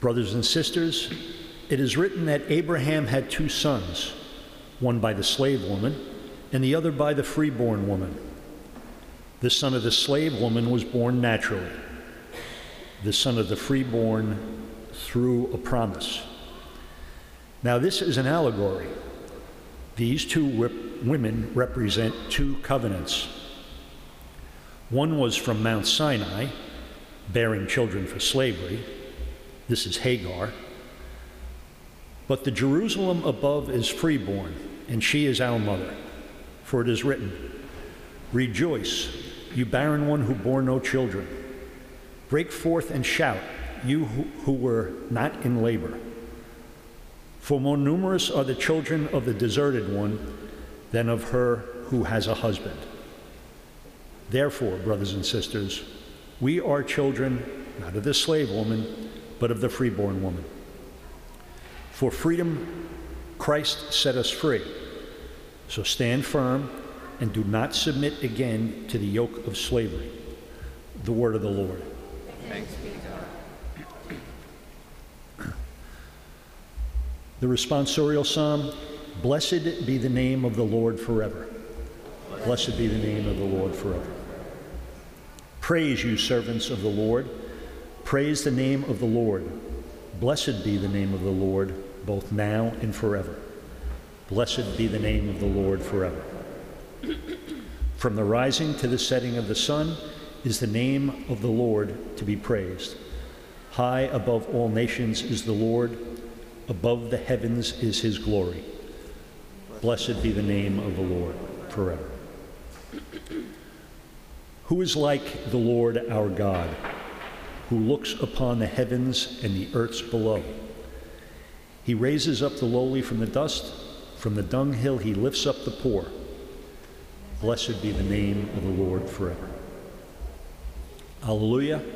Brothers and sisters, it is written that Abraham had two sons, one by the slave woman and the other by the freeborn woman. The son of the slave woman was born naturally. The son of the freeborn through a promise. Now this is an allegory. These two women represent two covenants. One was from Mount Sinai, bearing children for slavery. This is Hagar. But the Jerusalem above is freeborn, and she is our mother. For it is written, "Rejoice, you barren one who bore no children. Break forth and shout, you who were not in labor. For more numerous are the children of the deserted one than of her who has a husband." Therefore, brothers and sisters, we are children not of the slave woman, but of the freeborn woman. For freedom, Christ set us free. So stand firm and do not submit again to the yoke of slavery. The word of the Lord. Thanks be to God. The responsorial psalm, "Blessed be the name of the Lord forever." Blessed be the name of the Lord forever. Praise you, servants of the Lord. Praise the name of the Lord. Blessed be the name of the Lord, both now and forever. Blessed be the name of the Lord forever. From the rising to the setting of the sun is the name of the Lord to be praised. High above all nations is the Lord. Above the heavens is his glory. Blessed be the name of the Lord forever. Who is like the Lord our God, who looks upon the heavens and the earths below? He raises up the lowly from the dust. From the dunghill he lifts up the poor. Blessed be the name of the Lord forever. Alleluia.